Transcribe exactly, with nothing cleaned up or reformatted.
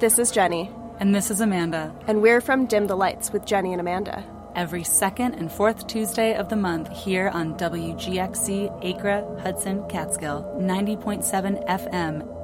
This is Jenny. And this is Amanda. And we're from Dim the Lights with Jenny and Amanda. Every second and fourth Tuesday of the month here on W G X C, Acra, Hudson, Catskill, ninety point seven F M,